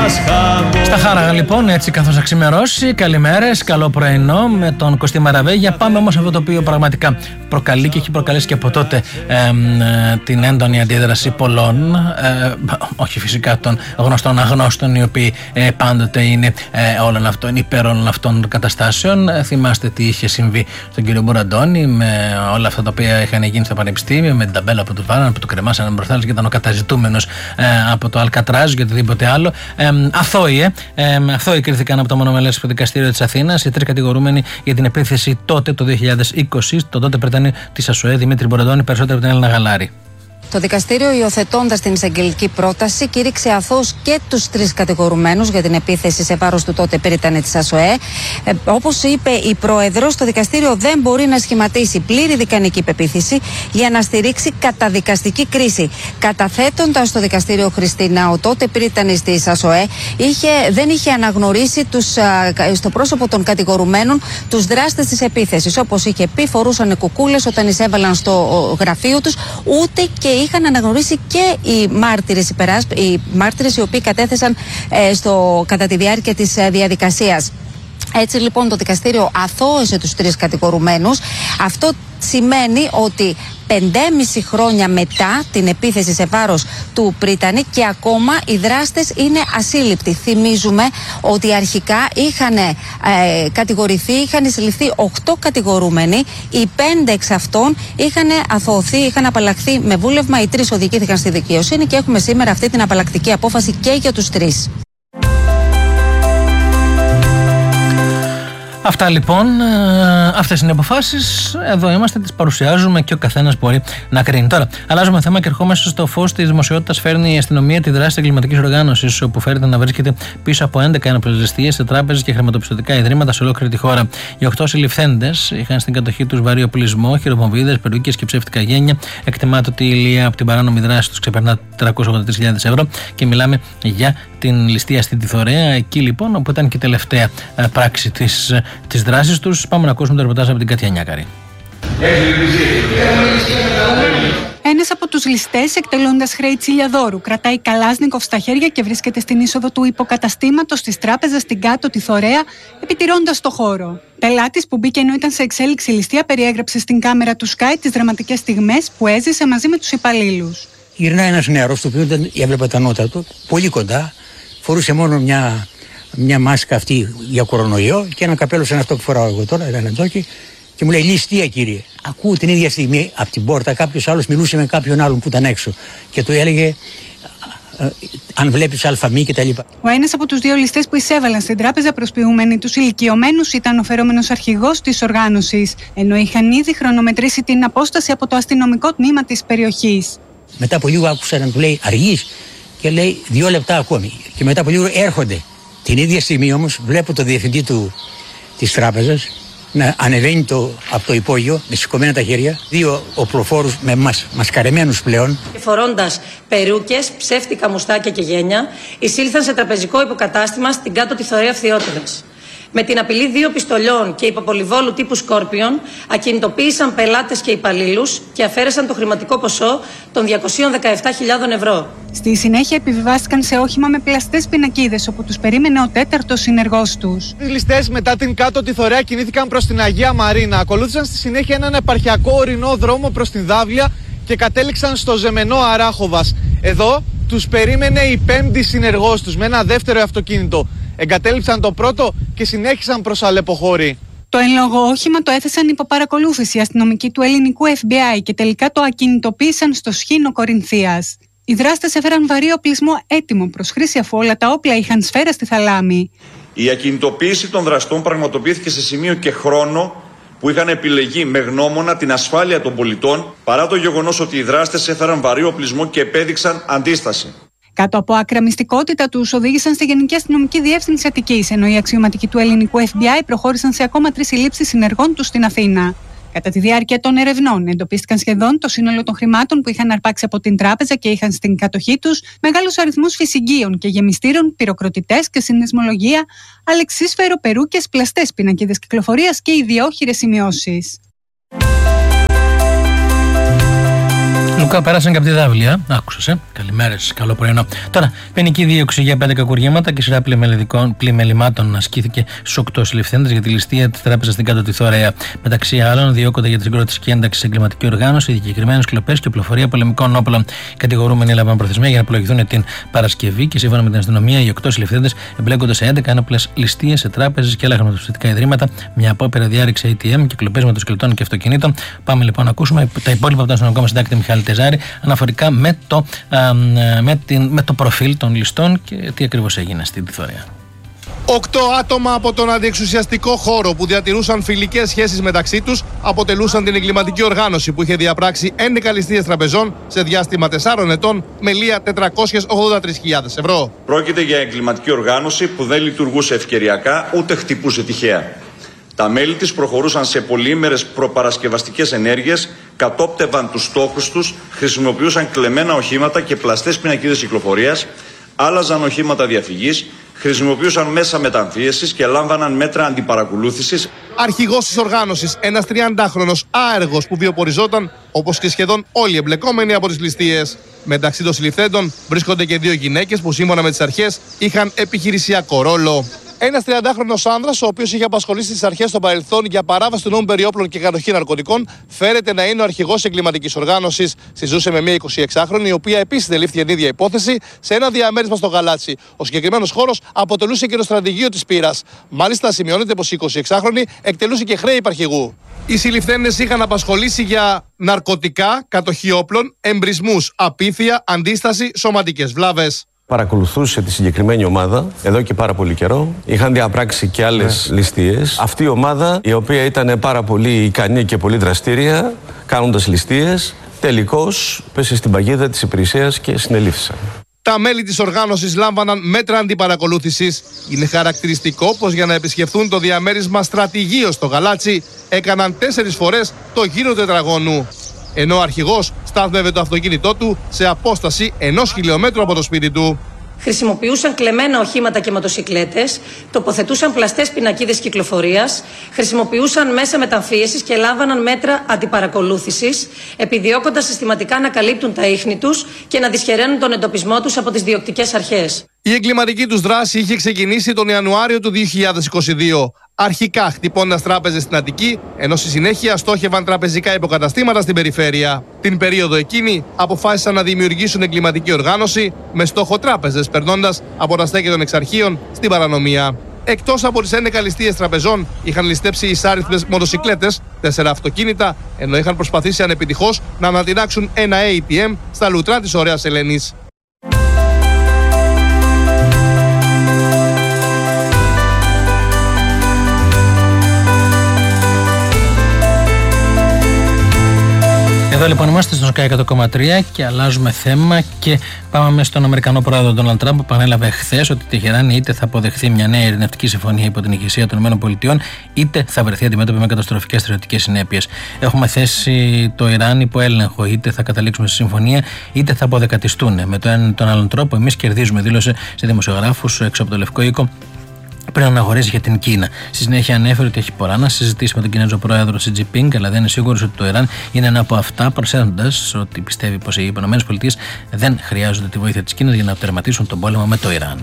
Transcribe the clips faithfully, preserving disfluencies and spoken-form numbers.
Στα Χάραγα λοιπόν, έτσι καθώς θα ξημερώσει. Καλημέρες, καλό πρωινό με τον Κωστή Μαραβέγια. Πάμε όμως αυτό το οποίο πραγματικά προκαλεί και έχει προκαλέσει και από τότε ε, ε, την έντονη αντίδραση πολλών, ε, όχι φυσικά των γνωστών αγνώστων, οι οποίοι ε, πάντοτε είναι ε, όλων αυτών, υπέρ όλων αυτών των καταστάσεων. Ε, θυμάστε τι είχε συμβεί στον κύριο Μπουραντώνη με όλα αυτά τα οποία είχαν γίνει στο πανεπιστήμιο, με την ταμπέλα που του βάλανε, που του κρεμάσανε μπροστά και ήταν ο καταζητούμενος ε, από το Αλκατράζ και οτιδήποτε άλλο. Ε, αθώοι, ε, ε, αθώοι κρίθηκαν από το μονομελές δικαστήριο της Αθήνας οι τρεις κατηγορούμενοι για την επίθεση τότε, το δύο χιλιάδες είκοσι, τον τότε πρετανή της ΑΣΟΕ Δημήτρη Μπουραντώνη, περισσότερο από την Έλληνα Γαλάρη. Το δικαστήριο, υιοθετώντας την εισαγγελική πρόταση, κήρυξε αθώους και τους τρεις κατηγορουμένους για την επίθεση σε βάρος του τότε περίτανη της ΑΣΟΕ. Ε, όπως είπε η πρόεδρος, το δικαστήριο δεν μπορεί να σχηματίσει πλήρη δικανική πεποίθηση για να στηρίξει καταδικαστική κρίση. Καταθέτοντας στο δικαστήριο, Χριστίνα, ο τότε περίτανης της ΑΣΟΕ είχε, δεν είχε αναγνωρίσει τους, α, στο πρόσωπο των κατηγορουμένων τους δράστες της επίθεσης. Όπως είχε πει, φορούσαν κουκούλες όταν εισέβαλαν στο γραφείο τους, ούτε και είχαν αναγνωρίσει και οι μάρτυρες, οι μάρτυρες οι οποίοι κατέθεσαν ε, στο, κατά τη διάρκεια της ε, διαδικασίας. Έτσι λοιπόν το δικαστήριο αθώωσε τους τρεις κατηγορουμένους. Αυτό σημαίνει ότι πεντέμιση χρόνια μετά την επίθεση σε βάρος του Πρίτανη και ακόμα οι δράστες είναι ασύλληπτοι. Θυμίζουμε ότι αρχικά είχαν ε, κατηγορηθεί, είχαν συλληφθεί οκτώ κατηγορούμενοι. Οι πέντε εξ αυτών είχαν αθωωωθεί, είχαν απαλλαχθεί με βούλευμα. Οι τρεις οδηγήθηκαν στη δικαιοσύνη και έχουμε σήμερα αυτή την απαλλακτική απόφαση και για τους τρεις. Αυτά λοιπόν, αυτές είναι οι αποφάσεις. Εδώ είμαστε, τις παρουσιάζουμε και ο καθένας μπορεί να κρίνει. Τώρα, αλλάζουμε θέμα και ερχόμαστε στο φως της δημοσιότητας. Φέρνει η αστυνομία τη δράση της εγκληματικής οργάνωσης, όπου φέρεται να βρίσκεται πίσω από έντεκα ένοπλες ληστείες σε τράπεζες και χρηματοπιστωτικά ιδρύματα σε ολόκληρη τη χώρα. Οι οκτώ συλληφθέντες είχαν στην κατοχή τους βαρύ οπλισμό, χειροβομβίδες, περουκίες και ψεύτικα γένια. Εκτιμάται ότι η ηλία από την παράνομη δράση τους ξεπερνά τριακόσιες ογδόντα τρεις χιλιάδες ευρώ και μιλάμε για την ληστεία στην Τιθωρέα. Εκεί λοιπόν, όπου ήταν και η τελευταία πράξη της. τις δράσεις τους. Πάμε να ακούσουμε το ρεπορτάζ από την Κάτια Νιάκαρη. Ένας από τους ληστές, εκτελώντας χρέη Τσιλιαδόρου, κρατάει καλάζνικοφ στα χέρια και βρίσκεται στην είσοδο του υποκαταστήματος της τράπεζας στην Κάτω Τιθωρέα, επιτηρώντας το χώρο. Πελάτης που μπήκε ενώ ήταν σε εξέλιξη ληστεία περιέγραψε στην κάμερα του Sky τις δραματικές στιγμές που έζησε μαζί με τους υπαλλήλους. Γυρνάει ένας νεαρός, του οποίου έβλεπα τα νότα του, πολύ κοντά, φορούσε μόνο μια. Μια μάσκα αυτή για κορονοϊό και ένα καπέλο σαν αυτό που φοράω εγώ τώρα, ένα τζόκι, και μου λέει ληστεία κύριε. Ακούω την ίδια στιγμή από την πόρτα κάποιος άλλος μιλούσε με κάποιον άλλον που ήταν έξω και του έλεγε αν βλέπεις αλφαμή και τα λοιπά. Ο ένας από τους δύο ληστές που εισέβαλαν στην τράπεζα προσποιούμενοι τους ηλικιωμένους ήταν ο φερόμενος αρχηγός της οργάνωσης, ενώ είχαν ήδη χρονομετρήσει την απόσταση από το αστυνομικό τμήμα της περιοχής. Μετά από λίγο άκουσα να του λέει αργείς και λέει δύο λεπτά ακόμη και μετά από λίγο έρχονται. Την ίδια στιγμή όμως βλέπω το διευθυντή του, της τράπεζας να ανεβαίνει το, από το υπόγειο με σηκωμένα τα χέρια, δύο οπλοφόρους με μας, μασκαρεμένους πλέον. Και φορώντας περούκες, ψεύτικα μουστάκια και γένια, εισήλθαν σε τραπεζικό υποκατάστημα στην Κάτω Τιθωρέα Φθιώτιδας. Με την απειλή δύο πιστολιών και υποπολιβόλου τύπου Σκόρπιον, ακινητοποίησαν πελάτες και υπαλλήλους και αφαίρεσαν το χρηματικό ποσό των διακόσιες δεκαεπτά χιλιάδες ευρώ. Στη συνέχεια επιβιβάστηκαν σε όχημα με πλαστές πινακίδες, όπου τους περίμενε ο τέταρτος συνεργός τους. Οι ληστές μετά την Κάτω Τιθωρέα κινήθηκαν προς την Αγία Μαρίνα. Ακολούθησαν στη συνέχεια έναν επαρχιακό ορεινό δρόμο προς την Δάβλια και κατέληξαν στο Ζεμενό Αράχοβας. Εδώ τους περίμενε η πέμπτη συνεργός τους με ένα δεύτερο αυτοκίνητο. Εγκατέλειψαν το πρώτο και συνέχισαν προς Αλεποχώρη. Το εν λόγω όχημα το έθεσαν υπό παρακολούθηση αστυνομικοί του ελληνικού Εφ Μπι Άι και τελικά το ακινητοποίησαν στο Σχήνο Κορινθίας. Οι δράστες έφεραν βαρύ οπλισμό έτοιμο προς χρήση αφού όλα τα όπλα είχαν σφαίρα στη θαλάμη. Η ακινητοποίηση των δραστών πραγματοποιήθηκε σε σημείο και χρόνο που είχαν επιλεγεί με γνώμονα την ασφάλεια των πολιτών, παρά το γεγονός ότι οι δράστες έφεραν βαρύ οπλισμό και επέδειξαν αντίσταση. Κάτω από άκρα μυστικότητα, τους οδήγησαν στη Γενική Αστυνομική Διεύθυνση Αττικής, ενώ οι αξιωματικοί του ελληνικού Εφ Μπι Άι προχώρησαν σε ακόμα τρεις συλλήψεις συνεργών τους στην Αθήνα. Κατά τη διάρκεια των ερευνών, εντοπίστηκαν σχεδόν το σύνολο των χρημάτων που είχαν αρπάξει από την τράπεζα και είχαν στην κατοχή τους μεγάλους αριθμούς φυσιγγείων και γεμιστήρων, πυροκροτητές και συνδεσμολογία, αλεξίσφαιρο, περούκες, πλαστές πινακίδες κυκλοφορίας και ιδιόχειρες σημειώσεις. Λουκά, πέρασαν και από τη Δάβλεια. Άκουσες, ε. Καλημέρες, καλό πρωινό. Τώρα, ποινική δίωξη για πέντε κακουργήματα και σειρά πλημελημάτων ασκήθηκε στους οκτώ συλληφθέντες για τη ληστεία της τράπεζας στην Κάτω τη Θωρέα. Μεταξύ άλλων, διώκονται για τη συγκρότηση και ένταξη σε εγκληματική οργάνωση, δικαιωμένες κλοπές και οπλοφορία πολεμικών όπλων. Οι κατηγορούμενοι έλαβαν προθεσμία για να απολογηθούν την Παρασκευή και σύμφωνα με την αστυνομία, οι οκτώ συλληφθέντες εμπλέκονται σε έντεκα ένοπλες ληστείες σε τράπεζες και άλλα χρηματοπιστωτικά ιδρύματα, μια απόπειρα διάρρηξη έι τι εμ και κλοπές μοτοσυκλετών και αυτοκινήτων. Πάμε λοιπόν να ακούσουμε τα υπόλοιπα από τον αστυνομικό μας συντάκτη Μιχάλη Τεζάρη αναφορικά με το, α, με, την, με το προφίλ των ληστών και τι ακριβώς έγινε στην Θωρέα. Οκτώ άτομα από τον αντιεξουσιαστικό χώρο που διατηρούσαν φιλικές σχέσεις μεταξύ τους αποτελούσαν την εγκληματική οργάνωση που είχε διαπράξει έντεκα ληστείες τραπεζών σε διάστημα τεσσάρων ετών με λία τετρακόσιες ογδόντα τρεις χιλιάδες ευρώ. Πρόκειται για εγκληματική οργάνωση που δεν λειτουργούσε ευκαιριακά ούτε χτυπούσε τυχαία. Τα μέλη της προχωρούσαν σε πολυήμερες προπαρασκευαστικές ενέργειες, κατόπτευαν τους στόχους τους, χρησιμοποιούσαν κλεμμένα οχήματα και πλαστές πινακίδες κυκλοφορίας, άλλαζαν οχήματα διαφυγής, χρησιμοποιούσαν μέσα μεταμφίεσης και λάμβαναν μέτρα αντιπαρακολούθησης. Αρχηγός της οργάνωσης, ένας τριαντάχρονος άεργος που βιοποριζόταν, όπως και σχεδόν όλοι οι εμπλεκόμενοι από τις ληστείες. Μεταξύ των συλληφθέντων βρίσκονται και δύο γυναίκες που σύμφωνα με τις αρχές είχαν επιχειρησιακό ρόλο. Ένας τριαντάχρονος άνδρας, ο οποίος είχε απασχολήσει τις αρχές των παρελθόν για παράβαση του νόμου περί όπλων και κατοχή ναρκωτικών, φέρεται να είναι ο αρχηγός εγκληματικής οργάνωσης. Συζούσε με μια εικοσιεξάχρονη, η οποία επίσης τελήφθη την ίδια υπόθεση σε ένα διαμέρισμα στο Γαλάτσι. Ο συγκεκριμένος χώρος αποτελούσε και το στρατηγείο της πύρας. Μάλιστα, σημειώνεται πως η εικοσιεξάχρονη εκτελούσε και χρέη υπαρχηγού. Οι συλληφθέντες είχαν απασχολήσει για ναρκωτικά, κατοχή όπλων, εμπρισμούς, απίθεια, αντίσταση, σωματικές βλάβες. Παρακολουθούσε τη συγκεκριμένη ομάδα εδώ και πάρα πολύ καιρό. Είχαν διαπράξει και άλλες ναι. ληστείες. Αυτή η ομάδα, η οποία ήταν πάρα πολύ ικανή και πολύ δραστήρια, κάνοντας ληστείες, τελικώς πέσε στην παγίδα της υπηρεσίας και συνελήφθησαν. Τα μέλη της οργάνωσης λάμβαναν μέτρα αντιπαρακολούθησης. Είναι χαρακτηριστικό πως για να επισκεφθούν το διαμέρισμα στρατηγείο στο Γαλάτσι έκαναν τέσσερις φορές το γύρο τετραγώνου. Ενώ ο αρχηγός στάθμευε το αυτοκίνητό του σε απόσταση ενός χιλιόμετρου από το σπίτι του. Χρησιμοποιούσαν κλεμμένα οχήματα και μοτοσικλέτες, τοποθετούσαν πλαστές πινακίδες κυκλοφορίας, χρησιμοποιούσαν μέσα μεταμφίεσης και λάμβαναν μέτρα αντιπαρακολούθησης, επιδιώκοντας συστηματικά να καλύπτουν τα ίχνη τους και να δυσχεραίνουν τον εντοπισμό τους από τις διοκτικές αρχές. Η εγκληματική τους δράση είχε ξεκινήσει τον Ιανουάριο του δύο χιλιάδες είκοσι δύο. Αρχικά χτυπώντας τράπεζες στην Αττική, ενώ στη συνέχεια στόχευαν τραπεζικά υποκαταστήματα στην περιφέρεια. Την περίοδο εκείνη αποφάσισαν να δημιουργήσουν εγκληματική οργάνωση με στόχο τράπεζες, περνώντας από τα στέκια των εξαρχείων στην παρανομία. Εκτός από τις έντεκα ληστείες τραπεζών, είχαν ληστέψει εισάριθμες μοτοσικλέτες, τέσσερα αυτοκίνητα, ενώ είχαν προσπαθήσει ανεπιτυχώς να ανατινάξουν ένα έι τι εμ στα λουτρά της Ωραίας Ελένης. Εδώ λοιπόν είμαστε στο Sky εκατό κόμμα τρία και αλλάζουμε θέμα και πάμε στον Αμερικανό πρόεδρο Ντόναλντ Τραμπ που επανέλαβε χθες ότι η Τεχεράνη είτε θα αποδεχθεί μια νέα ειρηνευτική συμφωνία υπό την ηγεσία των ΗΠΑ είτε θα βρεθεί αντιμέτωπη με καταστροφικές στρατιωτικές συνέπειες. Έχουμε θέσει το Ιράν υπό έλεγχο, είτε θα καταλήξουμε σε συμφωνία είτε θα αποδεκατιστούν. Με τον έναν ή τον άλλον τρόπο εμείς κερδίζουμε, δήλωσε σε δημοσιογράφους έξω από το Λευκό Οίκο πριν αναχωρήσει για την Κίνα. Στη συνέχεια ανέφερε ότι έχει πολλά να συζητήσει με τον Κινέζο πρόεδρο Σι Τζινπίνγκ, αλλά δεν είναι σίγουρος ότι το Ιράν είναι ένα από αυτά, προσθέτοντας ότι πιστεύει πως οι ΗΠΑ δεν χρειάζονται τη βοήθεια της Κίνας για να τερματίσουν τον πόλεμο με το Ιράν.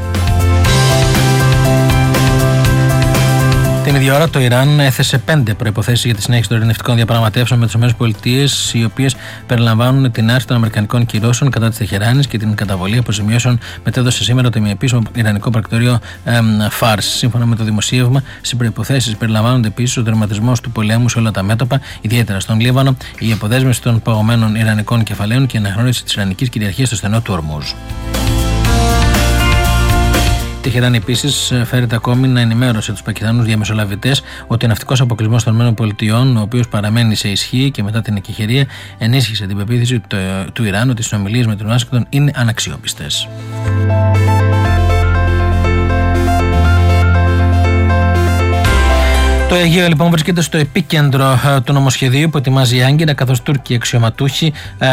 Την ίδια ώρα, το Ιράν έθεσε πέντε προϋποθέσεις για τη συνέχιση των ειρηνευτικών διαπραγματεύσεων με τις ΗΠΑ, οι οποίες περιλαμβάνουν την άρση των αμερικανικών κυρώσεων κατά της Τεχεράνης και την καταβολή αποζημιώσεων, μετέδωσε σήμερα το ημιεπίσημο Ιρανικό πρακτορείο Φάρς. Σύμφωνα με το δημοσίευμα, στις προϋποθέσεις περιλαμβάνονται επίσης ο τερματισμός του πολέμου σε όλα τα μέτωπα, ιδιαίτερα στον Λίβανο, η αποδέσμευση των παγωμένων Ιρανικών κεφαλαίων και η αναγνώριση της Ιρανικής κυριαρχίας στο στενό του Ορμούζ. Η Τεχεράνη επίσης φέρεται ακόμη να ενημέρωσε τους Πακιστανούς διαμεσολαβητές ότι ο ναυτικός αποκλεισμός των ΗΠΑ, ο οποίος παραμένει σε ισχύ και μετά την εκεχηρία, ενίσχυσε την πεποίθηση του Ιράν ότι οι συνομιλίες με την Ουάσιγκτον είναι αναξιόπιστες. Το Αιγαίο λοιπόν βρίσκεται στο επίκεντρο ε, του νομοσχεδίου που ετοιμάζει η Άγκυρα, καθώς Τούρκοι αξιωματούχοι ε,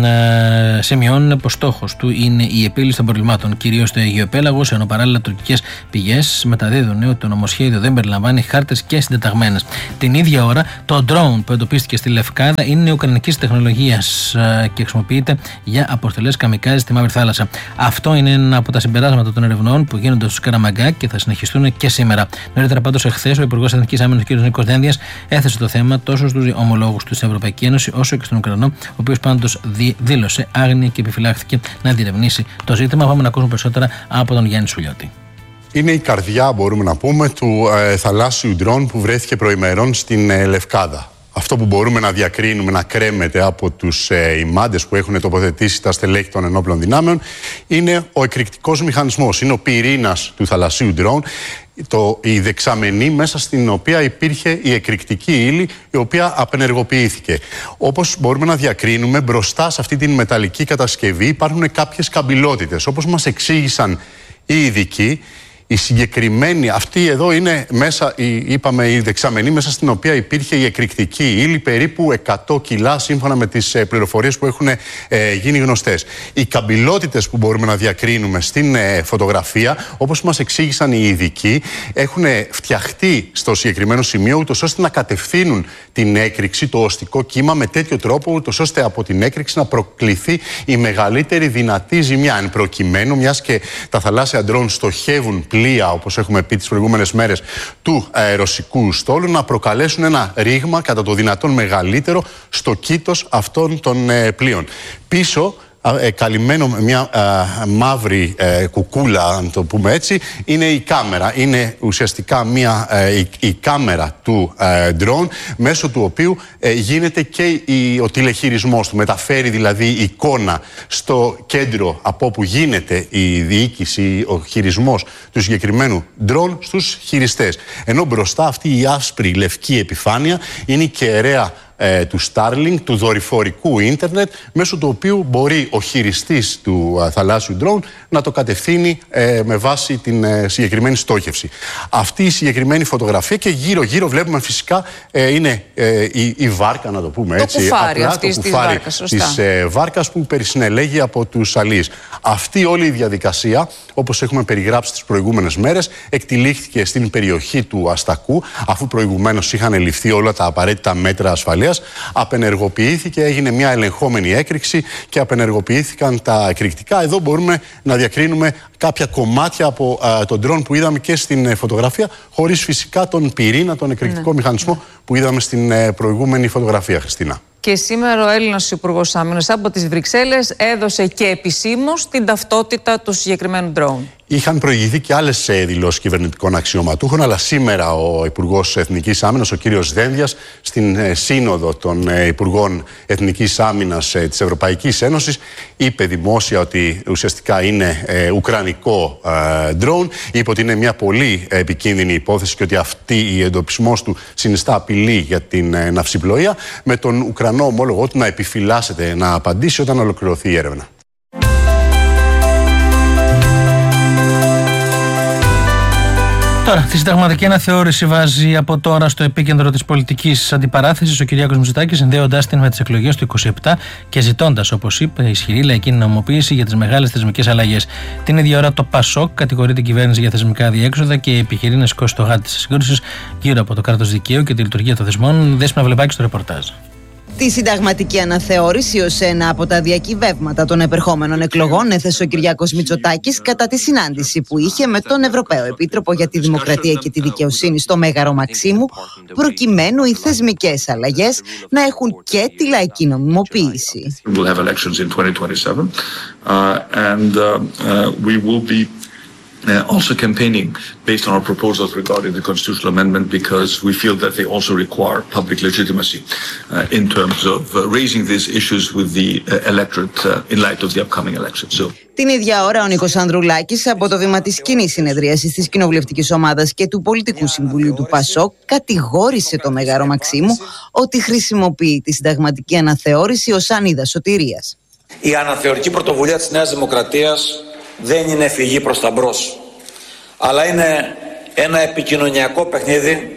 ε, σημειώνουν πως στόχος του είναι η επίλυση των προβλημάτων, κυρίως στο Αιγαίο Πέλαγος, ενώ παράλληλα τουρκικές πηγές μεταδίδουν ότι το νομοσχέδιο δεν περιλαμβάνει χάρτες και συντεταγμένες. Την ίδια ώρα, το drone που εντοπίστηκε στη Λευκάδα είναι ουκρανικής τεχνολογίας ε, και χρησιμοποιείται για αποστολές καμικάζ στη Μαύρη Θάλασσα. Αυτό είναι ένα από τα συμπεράσματα των ερευνών που γίνονται στους Καραμαγκά και θα συνεχιστούν και σήμερα. Νωρίτερα, πάντως, εχθές, ο Υπουργός Εθνικής Άμυνας, ο κ. Νίκος Δένδιας, έθεσε το θέμα τόσο στους ομολόγους του στην Ευρωπαϊκή Ένωση όσο και στον Ουκρανό, ο οποίος πάντως δήλωσε άγνοια και επιφυλάχθηκε να διερευνήσει το ζήτημα. Πάμε να ακούσουμε περισσότερα από τον Γιάννη Σουλιώτη. Είναι η καρδιά, μπορούμε να πούμε, του ε, θαλάσσιου ντρόν που βρέθηκε προημερών στην ε, Λευκάδα. Αυτό που μπορούμε να διακρίνουμε, να κρέμεται από τους ε, ημάντες που έχουν τοποθετήσει τα στελέχη των ενόπλων δυνάμεων, είναι ο εκρηκτικός μηχανισμός. Είναι ο πυρήνας του θαλασσίου ντρόν, το, η δεξαμενή μέσα στην οποία υπήρχε η εκρηκτική ύλη, η οποία απενεργοποιήθηκε. Όπως μπορούμε να διακρίνουμε, μπροστά σε αυτή την μεταλλική κατασκευή υπάρχουν κάποιες καμπυλότητες. Όπως μας εξήγησαν οι ειδικοί, η συγκεκριμένη, αυτή εδώ είναι μέσα, η, είπαμε, η δεξαμενή μέσα στην οποία υπήρχε η εκρηκτική ύλη, περίπου εκατό κιλά, σύμφωνα με τις ε, πληροφορίες που έχουν ε, γίνει γνωστές. Οι καμπυλότητες που μπορούμε να διακρίνουμε στην ε, φωτογραφία, όπως μας εξήγησαν οι ειδικοί, έχουν φτιαχτεί στο συγκεκριμένο σημείο, ούτως ώστε να κατευθύνουν την έκρηξη, το οστικό κύμα, με τέτοιο τρόπο, ούτως ώστε από την έκρηξη να προκληθεί η μεγαλύτερη δυνατή ζημιά. Εν προκειμένου, μιας και τα θαλάσσια ντρόν στοχεύουν πλοία, όπως έχουμε πει τις προηγούμενες μέρες, του ε, ρωσικού στόλου, να προκαλέσουν ένα ρήγμα κατά το δυνατόν μεγαλύτερο στο κήτος αυτών των ε, πλοίων. Πίσω, ε, καλυμμένο με μια ε, μαύρη ε, κουκούλα, αν το πούμε έτσι, είναι η κάμερα. Είναι ουσιαστικά μια, ε, η, η κάμερα του ε, drone, μέσω του οποίου ε, γίνεται και η, ο τηλεχειρισμός του. Μεταφέρει δηλαδή εικόνα στο κέντρο από όπου γίνεται η διοίκηση, ο χειρισμός του συγκεκριμένου drone στους χειριστές. Ενώ μπροστά αυτή η άσπρη λευκή επιφάνεια είναι η κεραία Ε, του Starlink, του δορυφορικού ίντερνετ, μέσω του οποίου μπορεί ο χειριστής του α, θαλάσσιου drone να το κατευθύνει ε, με βάση την ε, συγκεκριμένη στόχευση. Αυτή η συγκεκριμένη φωτογραφία, και γύρω-γύρω βλέπουμε φυσικά ε, είναι ε, η, η βάρκα, να το πούμε το έτσι. Κουφάρι απλά, αυτής το της κουφάρι βάρκας, της ε, βάρκας που περισυνελέγει από τους αλείς. Αυτή όλη η διαδικασία, όπως έχουμε περιγράψει τις προηγούμενες μέρες, εκτυλίχθηκε στην περιοχή του Αστακού, αφού προηγουμένως είχαν ληφθεί όλα τα απαραίτητα μέτρα ασφαλείας. Απενεργοποιήθηκε, έγινε μια ελεγχόμενη έκρηξη και απενεργοποιήθηκαν τα εκρηκτικά. Εδώ μπορούμε να διακρίνουμε κάποια κομμάτια από α, τον ντρόν που είδαμε και στην ε, φωτογραφία, χωρίς φυσικά τον πυρήνα, τον εκρηκτικό ναι. μηχανισμό που είδαμε στην ε, προηγούμενη φωτογραφία, Χριστίνα. Και σήμερα ο Έλληνας Υπουργός Άμυνας από τις Βρυξέλλες έδωσε και επισήμως την ταυτότητα του συγκεκριμένου ντρόουν. Είχαν προηγηθεί και άλλες δηλώσεις κυβερνητικών αξιωματούχων, αλλά σήμερα ο Υπουργός Εθνικής Άμυνας, ο κύριος Δένδιας, στην ε, σύνοδο των ε, Υπουργών Εθνικής Άμυνας ε, της Ευρωπαϊκής Ένωσης, είπε δημόσια ότι ουσιαστικά είναι ε, ουκρανικό ντρόουν. Ε, είπε ότι είναι μια πολύ επικίνδυνη υπόθεση και ότι αυτή η εντοπισμός του συνιστά απειλή για την ε, ναυσιπλοεία, με τον Ουκρανό ομόλογο του να επιφυλάσσεται να απαντήσει όταν ολοκληρωθεί η έρευνα. Τώρα, τη συνταγματική αναθεώρηση βάζει από τώρα στο επίκεντρο της πολιτικής αντιπαράθεσης ο Κυριάκος Μητσοτάκης, συνδέοντας την με τις εκλογές του είκοσι επτά και ζητώντας, όπως είπε, ισχυρή λαϊκή νομοποίηση για τις μεγάλες θεσμικές αλλαγές. Την ίδια ώρα, το ΠΑΣΟΚ κατηγορεί την κυβέρνηση για θεσμικά διέξοδα και επιχειρεί να σηκώσει το γάτι της συγκρούσης γύρω από το κράτος δικαίου και τη λειτουργία των θεσμών. Δέσποινα Βλεπάκη στο ρεπορτάζ. Τη συνταγματική αναθεώρηση ως ένα από τα διακυβεύματα των επερχόμενων εκλογών έθεσε ο Κυριάκος Μητσοτάκης κατά τη συνάντηση που είχε με τον Ευρωπαίο Επίτροπο για τη Δημοκρατία και τη Δικαιοσύνη στο Μέγαρο Μαξίμου, προκειμένου οι θεσμικές αλλαγές να έχουν και τη λαϊκή νομιμοποίηση. Uh, also campaigning based on our proposals regarding the constitutional amendment, because we feel that they also require public legitimacy uh, in terms of uh, raising these issues with the uh, electorate uh, in light of the upcoming elections. So. Την ίδια ώρα, ο Νίκος Ανδρουλάκης, από το βήμα της κοινής συνεδρίασης της Κοινοβουλευτικής Ομάδας και του Πολιτικού Συμβουλίου του ΠΑΣΟΚ, κατηγόρησε το Μέγαρο Μαξίμου ότι χρησιμοποιεί τη συνταγματική αναθεώρηση ως ανίδα σωτηρίας. Η αναθεωρική πρωτοβουλία της Νέας Δημοκρατίας δεν είναι φυγή προς τα μπρος, αλλά είναι ένα επικοινωνιακό παιχνίδι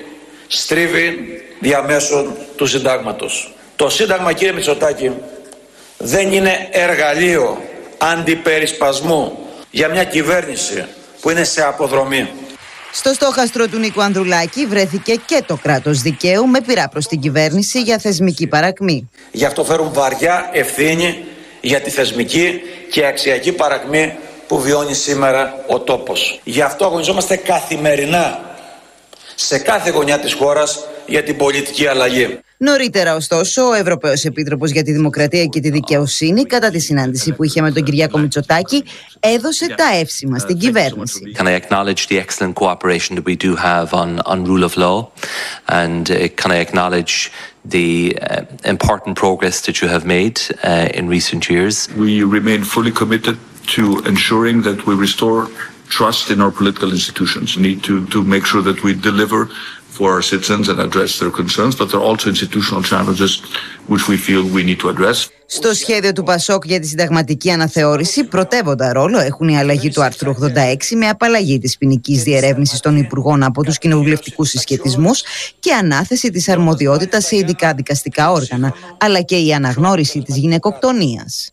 στρίβει διαμέσου του συντάγματος. Το Σύνταγμα, κύριε Μητσοτάκη, δεν είναι εργαλείο αντιπερισπασμού για μια κυβέρνηση που είναι σε αποδρομή. Στο στόχαστρο του Νίκου Ανδρουλάκη βρέθηκε και το κράτος δικαίου με πειρά προς την κυβέρνηση για θεσμική παρακμή. Γι' αυτό φέρουν βαριά ευθύνη για τη θεσμική και αξιακή παρακμή που βιώνει σήμερα ο τόπος. Γι' αυτό αγωνιζόμαστε καθημερινά σε κάθε γωνιά της χώρας για την πολιτική αλλαγή. Νωρίτερα, ωστόσο, ο Ευρωπαίος Επίτροπος για τη Δημοκρατία και τη Δικαιοσύνη, κατά τη συνάντηση που είχε με τον Κυριάκο Μητσοτάκη, έδωσε τα εύσημα στην κυβέρνηση. Can I acknowledge the excellent cooperation that we do have on, on rule of law, and uh, can I acknowledge the uh, important progress that you have made uh, in recent years. We remain fully committed to ensuring that we restore trust in our political institutions. We need to, to make sure that we deliver for our citizens and address their concerns, but there are also institutional challenges which we feel we need to address. Στο σχέδιο του Πασόκ για τη συνταγματική αναθεώρηση πρωτεύοντα ρόλο έχουν η αλλαγή του άρθρου ογδόντα έξι με απαλλαγή της ποινικής διερεύνησης των υπουργών από τους κοινοβουλευτικούς συσχετισμούς και ανάθεση της αρμοδιότητας σε ειδικά δικαστικά όργανα, αλλά και η αναγνώριση της γυναικοκτονίας.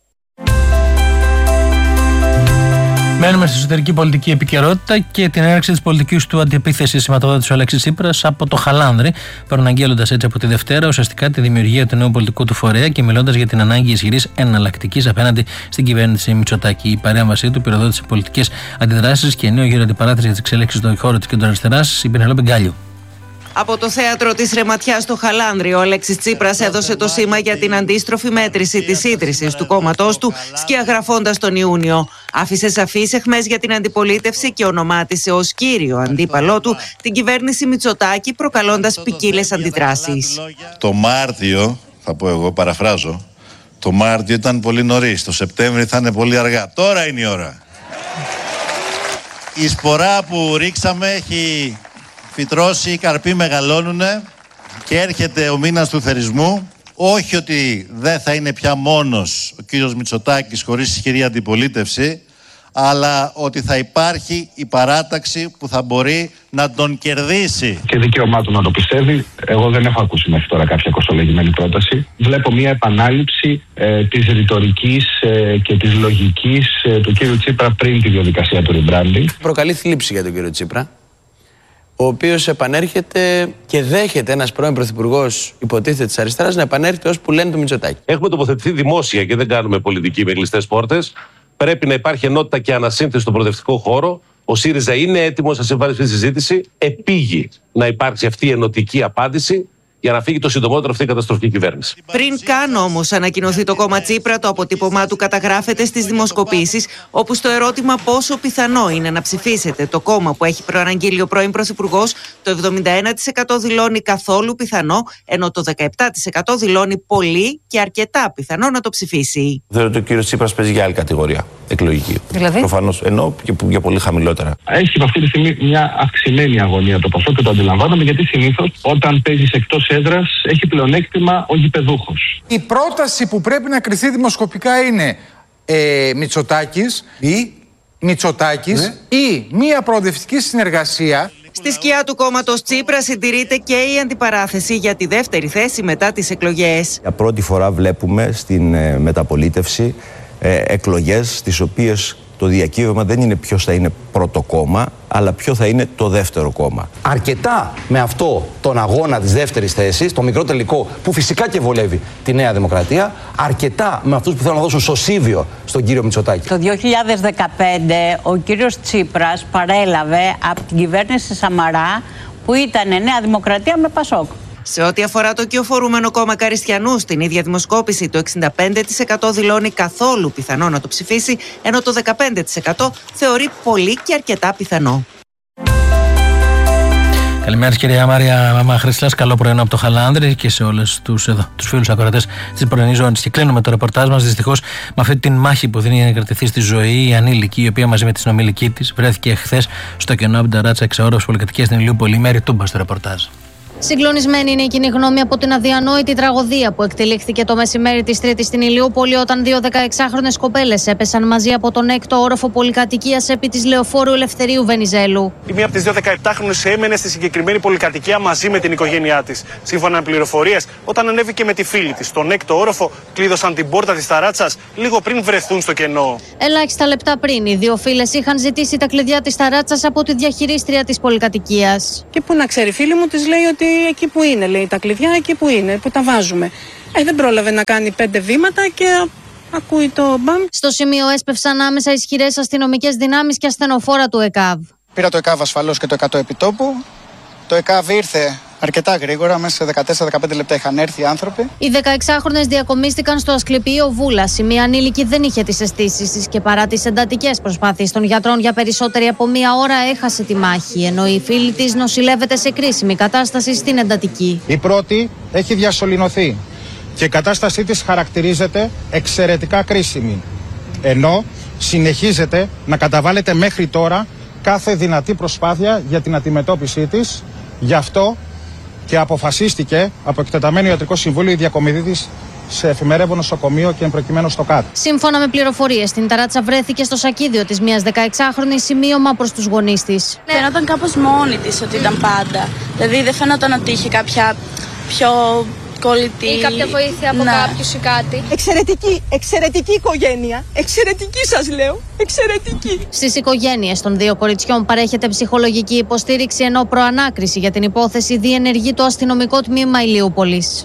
Μένουμε στη εσωτερική πολιτική επικαιρότητα και την έναρξη της πολιτικής του αντιεπίθεσης σηματοδότης ο Αλέξης Τσίπρας από το Χαλάνδρη, προαναγγέλλοντας έτσι από τη Δευτέρα ουσιαστικά τη δημιουργία του νέου πολιτικού του φορέα και μιλώντας για την ανάγκη ισχυρής εναλλακτικής απέναντι στην κυβέρνηση Μητσοτάκη. Η παρέμβασή του πυροδότησε πολιτικές αντιδράσεις και νέο γύρο αντιπαράθεση για τις εξέλιξεις στον χώρο της κεντροαριστεράς, η Πινελόπη Γκάλιου. Από το θέατρο της Ρεματιάς στο Χαλάνδρη, ο Αλέξης Τσίπρας έδωσε το σήμα για την αντίστροφη μέτρηση της ίδρυσης του κόμματός του, σκιαγραφώντας τον Ιούνιο. Άφησε σαφείς αιχμές για την αντιπολίτευση και ονομάτισε ως κύριο αντίπαλό του την κυβέρνηση Μητσοτάκη, προκαλώντας ποικίλες αντιδράσεις. Το Μάρτιο, θα πω εγώ, παραφράζω, το Μάρτιο ήταν πολύ νωρίς, το Σεπτέμβριο θα είναι πολύ αργά. Τώρα είναι η ώρα. Η σπορά που ρίξαμε έχει φυτρώσει, οι καρποί μεγαλώνουνε και έρχεται ο μήνας του θερισμού. Όχι ότι δεν θα είναι πια μόνος ο κύριος Μητσοτάκης χωρίς ισχυρή αντιπολίτευση, αλλά ότι θα υπάρχει η παράταξη που θα μπορεί να τον κερδίσει. Και δικαίωμά του να το πιστεύει. Εγώ δεν έχω ακούσει μέχρι τώρα κάποια κοστολογημένη πρόταση. Βλέπω μια επανάληψη ε, της ρητορικής ε, και της λογικής ε, του κύριου Τσίπρα πριν τη διαδικασία του rebranding. Προκαλεί θλίψη για τον κύριο Τσίπρα, ο οποίος επανέρχεται και δέχεται ένας πρώην πρωθυπουργός, υποτίθεται της αριστεράς, να επανέρχεται ως που λένε του Μητσοτάκη. Έχουμε τοποθετηθεί δημόσια και δεν κάνουμε πολιτική με κλειστές πόρτες. Πρέπει να υπάρχει ενότητα και ανασύνθεση στον προοδευτικό χώρο. Ο ΣΥΡΙΖΑ είναι έτοιμος να συμβάλλει στη συζήτηση. Επήγει να υπάρξει αυτή η ενωτική απάντηση για να φύγει το συντομότερο αυτή η καταστροφική κυβέρνηση. Πριν καν όμως ανακοινωθεί το κόμμα Τσίπρα, το αποτύπωμά του καταγράφεται στις δημοσκοπήσεις, όπου στο ερώτημα πόσο πιθανό είναι να ψηφίσετε το κόμμα που έχει προαναγγείλει ο πρώην πρωθυπουργός, το εβδομήντα ένα τοις εκατό δηλώνει καθόλου πιθανό, ενώ το δεκαεπτά τοις εκατό δηλώνει πολύ και αρκετά πιθανό να το ψηφίσει. Θεωρώ ότι ο κύριος Τσίπρας παίζει για άλλη κατηγορία εκλογική. Δηλαδή? Προφανώς, ενώ και για πολύ χαμηλότερα. Έχει αυτή τη στιγμή μια αυξημένη αγωνία το Πασόκ και το αντιλαμβάνομαι, γιατί συνήθως όταν παίζεις εκτός έδρας έχει πλεονέκτημα ο γηπεδούχος. Η πρόταση που πρέπει να κριθεί δημοσκοπικά είναι ε, Μητσοτάκης ή Μητσοτάκης ναι. ή μία προοδευτική συνεργασία. Στη σκιά του κόμματος Τσίπρα συντηρείται και η αντιπαράθεση για τη δεύτερη θέση μετά τις εκλογές. Για πρώτη φορά βλέπουμε στην ε, μεταπολίτευση ε, εκλογές στις οποίες το διακύβευμα δεν είναι ποιος θα είναι πρώτο κόμμα, αλλά ποιο θα είναι το δεύτερο κόμμα. Αρκετά με αυτό τον αγώνα της δεύτερης θέσης, το μικρό τελικό που φυσικά και βολεύει τη Νέα Δημοκρατία, αρκετά με αυτούς που θέλουν να δώσουν σωσίβιο στον κύριο Μητσοτάκη. Το δύο χιλιάδες δεκαπέντε ο κύριος Τσίπρας παρέλαβε από την κυβέρνηση Σαμαρά, που ήταν Νέα Δημοκρατία με Πασόκ. Σε ό,τι αφορά το κυοφορούμενο κόμμα Καριστιανού, στην ίδια δημοσκόπηση το εξήντα πέντε τοις εκατό δηλώνει καθόλου πιθανό να το ψηφίσει, ενώ το δεκαπέντε τοις εκατό θεωρεί πολύ και αρκετά πιθανό. Καλημέρα κυρία Μάρια Μαμαχρυσλάς, καλό πρωινό από το Χαλάνδρη και σε όλους τους, εδώ, τους φίλους ακροατές της πρωινής ζώνης. Και κλείνουμε το ρεπορτάζ μας δυστυχώς με αυτή την μάχη που δίνει να κρατηθεί στη ζωή η ανήλικη, η οποία μαζί με τη συνομιλική της βρέθηκε χθες στο κενό από την ταράτσα εξαόρροφης πολυκατοικίας στην Ηλιούπολη. Μέρη Τούμπα στο ρεπορτάζ. Συγκλονισμένη είναι η κοινή γνώμη από την αδιανόητη τραγωδία που εκτελήχθηκε το μεσημέρι της Τρίτης στην Ηλιούπολη, όταν δύο δεκαεξάχρονες κοπέλες έπεσαν μαζί από τον έκτο όροφο πολυκατοικίας επί της Λεωφόρου Ελευθερίου Βενιζέλου. Η μία από τις δύο δεκαεπτάχρονες έμενε στη συγκεκριμένη πολυκατοικία μαζί με την οικογένειά της. Σύμφωνα με πληροφορίες, όταν ανέβηκε με τη φίλη της στον έκτο όροφο, κλείδωσαν την πόρτα της ταράτσας λίγο πριν βρεθούν στο κενό. Ελάχιστα λεπτά πριν, οι δύο φίλες είχαν ζητήσει τα κλειδιά της ταράτσας από τη διαχειρίστρια της πολυκατοικίας. Και που να ξέρει, φίλη μου της λέει ότι εκεί που είναι, λέει, τα κλειδιά εκεί που είναι, που τα βάζουμε. Ε, δεν πρόλαβε να κάνει πέντε βήματα και ακούει το μπαμ. Στο σημείο έσπευσαν άμεσα ισχυρές αστυνομικές δυνάμεις και ασθενοφόρα του ΕΚΑΒ. Πήρα το ΕΚΑΒ ασφαλώς και το εκατό επιτόπου. Το ΕΚΑΒ ήρθε αρκετά γρήγορα, μέσα σε δεκατέσσερα με δεκαπέντε λεπτά είχαν έρθει οι άνθρωποι. Οι δεκαεξάχρονες διακομίστηκαν στο Ασκληπείο Βούλας. Η μία ανήλικη δεν είχε τις αισθήσεις της και παρά τις εντατικές προσπάθειες των γιατρών για περισσότερη από μία ώρα έχασε τη μάχη. Ενώ η φίλη της νοσηλεύεται σε κρίσιμη κατάσταση στην εντατική. Η πρώτη έχει διασωληνωθεί και η κατάστασή της χαρακτηρίζεται εξαιρετικά κρίσιμη. Ενώ συνεχίζεται να καταβάλλεται μέχρι τώρα κάθε δυνατή προσπάθεια για την αντιμετώπιση της. Γι' αυτό και αποφασίστηκε από εκτεταμένο ιατρικό συμβούλιο η διακομιδή της σε εφημερεύον νοσοκομείο και εμπροκειμένου στο ΚΑΤ. Σύμφωνα με πληροφορίες, την ταράτσα βρέθηκε στο σακίδιο της μιας δεκαεξάχρονης, σημείωμα προς τους γονείς της. Φαινόταν κάπως μόνη της ότι ήταν πάντα. Δηλαδή δεν φαινόταν ότι είχε κάποια πιο κολλητή ή κάποια βοήθεια από ναι. κάποιους ή κάτι. Εξαιρετική, εξαιρετική οικογένεια. Εξαιρετική σας λέω. Εξαιρετική. Στις οικογένειες των δύο κοριτσιών παρέχεται ψυχολογική υποστήριξη, ενώ προανάκριση για την υπόθεση διενεργεί το αστυνομικό τμήμα Ηλιούπολης.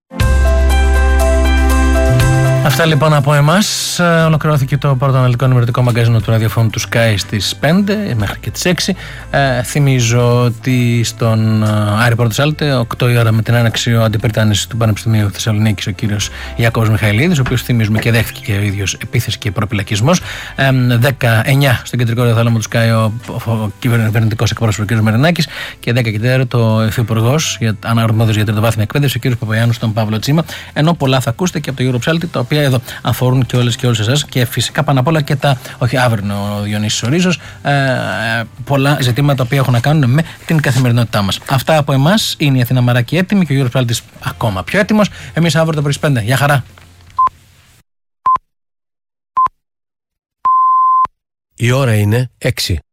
Αυτά λοιπόν από εμάς. Ολοκληρώθηκε το πρώτο αναλυτικό ενημερωτικό μαγκαζίνο του ραδιοφώνου του Sky στις πέντε μέχρι και τις έξι. Ε, θυμίζω ότι στον Άρη Πορτοσάλτε, οκτώ η ώρα με την έναξη ο αντιπριτάνης του Πανεπιστημίου Θεσσαλονίκης, ο κύριος Ιακώβος Μιχαηλίδης, ο οποίος θυμίζουμε και δέχτηκε και ο ίδιος επίθεση και προπυλακισμός. Ε, δεκαεννιά στον κεντρικό ραδιόθαλαμο του Sky ο, ο, ο κυβερνητικός εκπρόσωπος ο κ. Μαρινάκης και δέκα και τέσσερα το υφυπουργός αναρμόδιος για τριτοβάθμια εκπαίδευση, ο κ. Παπαγιάννου στον Παύλο Τσίμα. Ενώ πολλά θα ακούσετε και από το Γιώργο Ψάλτη, τα οποία εδώ αφορούν και όλες και όλους εσάς και φυσικά πάνω απ' όλα και τα, όχι αύριο είναι ο Διονύσης ο Ρίζος, ε, πολλά ζητήματα που έχουν να κάνουν με την καθημερινότητά μας. Αυτά από εμάς. Είναι η Αθήνα Μαράκη έτοιμη και ο Γιώργος Ψάλτης ακόμα πιο έτοιμος. Εμείς αύριο το πρωί στις πέντε. Γεια χαρά. Η ώρα είναι έξι.